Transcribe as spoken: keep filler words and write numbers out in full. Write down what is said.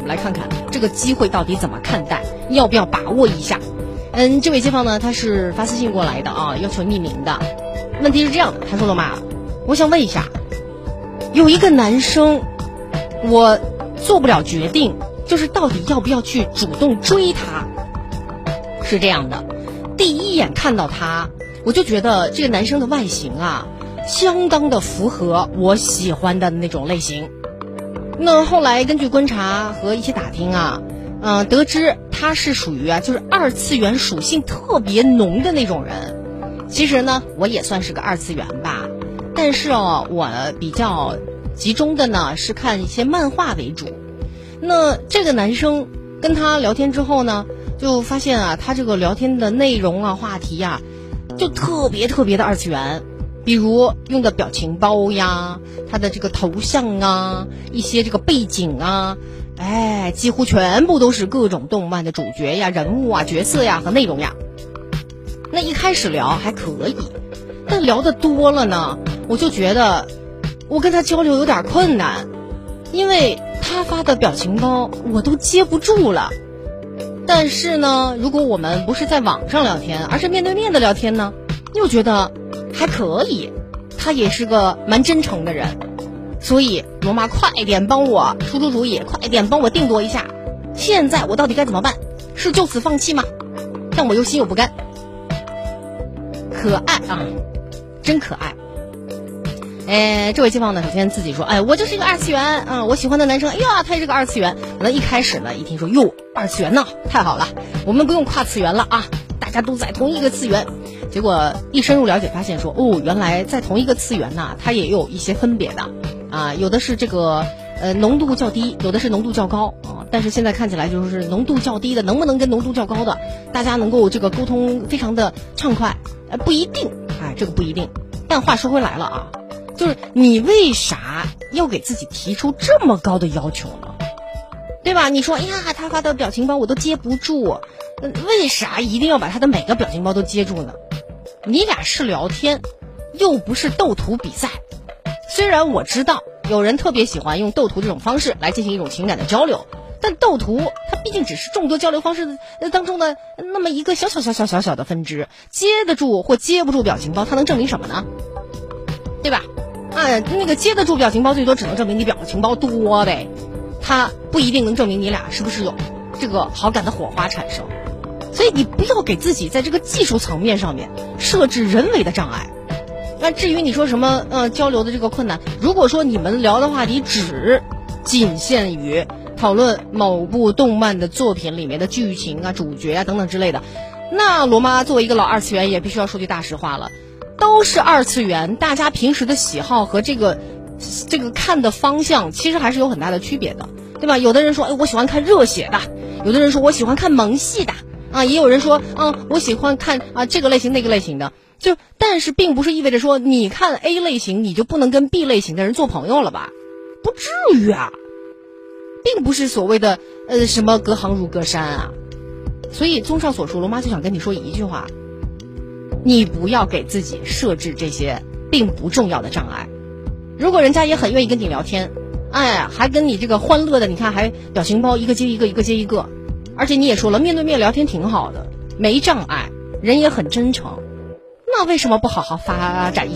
们来看看这个机会到底怎么看待，要不要把握一下。嗯，这位街坊呢，他是发私信过来的啊，要求匿名的。问题是这样的，他说了嘛，我想问一下，有一个男生，我做不了决定，就是到底要不要去主动追他。是这样的，第一眼看到他，我就觉得这个男生的外形啊，相当的符合我喜欢的那种类型。那后来根据观察和一些打听啊，嗯、呃，得知他是属于啊，就是二次元属性特别浓的那种人。其实呢，我也算是个二次元吧，但是哦，我比较集中的呢是看一些漫画为主。那这个男生跟他聊天之后呢，就发现啊，他这个聊天的内容啊、话题呀、啊，就特别特别的二次元。比如用的表情包呀，他的这个头像啊，一些这个背景啊，哎，几乎全部都是各种动漫的主角呀、人物啊、角色呀和内容呀。那一开始聊还可以，但聊得多了呢，我就觉得我跟他交流有点困难，因为他发的表情包我都接不住了。但是呢，如果我们不是在网上聊天，而是面对面的聊天呢，又觉得还可以，他也是个蛮真诚的人。所以罗妈快点帮我出出主意，快点帮我定夺一下，现在我到底该怎么办？是就此放弃吗？但我又心有不甘。可爱啊，真可爱。哎，这位街坊呢，首先自己说，哎，我就是一个二次元啊，我喜欢的男生，哎呀，他也是个二次元。可能一开始呢，一听说哟，二次元呢，太好了，我们不用跨次元了啊，大家都在同一个次元。结果一深入了解，发现说，哦，原来在同一个次元呢，它也有一些分别的啊，有的是这个呃浓度较低，有的是浓度较高啊。但是现在看起来就是浓度较低的，能不能跟浓度较高的，大家能够这个沟通非常的畅快？呃，不一定，哎，这个不一定。但话说回来了啊。就是你为啥要给自己提出这么高的要求呢？对吧？你说，哎呀，他发的表情包我都接不住，为啥一定要把他的每个表情包都接住呢？你俩是聊天，又不是斗图比赛。虽然我知道有人特别喜欢用斗图这种方式来进行一种情感的交流，但斗图它毕竟只是众多交流方式当中的那么一个小小小小小小的分支，接得住或接不住表情包，它能证明什么呢？对吧？啊，那个接得住表情包最多只能证明你表情包多呗，它不一定能证明你俩是不是有这个好感的火花产生。所以你不要给自己在这个技术层面上面设置人为的障碍。那至于你说什么呃交流的这个困难，如果说你们聊的话题只仅限于讨论某部动漫的作品里面的剧情啊、主角啊等等之类的，那罗妈作为一个老二次元也必须要说句大实话了。都是二次元，大家平时的喜好和这个这个看的方向其实还是有很大的区别的，对吧？有的人说，哎，我喜欢看热血的，有的人说我喜欢看萌系的啊，也有人说，啊，我喜欢看啊这个类型那个类型的。就但是并不是意味着说你看 A 类型你就不能跟 B 类型的人做朋友了吧？不至于啊，并不是所谓的呃什么隔行如隔山啊。所以综上所述，罗妈就想跟你说一句话。你不要给自己设置这些并不重要的障碍。如果人家也很愿意跟你聊天，哎，还跟你这个欢乐的，你看还表情包一个接一个，一个接一个，而且你也说了，面对面聊天挺好的，没障碍，人也很真诚，那为什么不好好发展一下？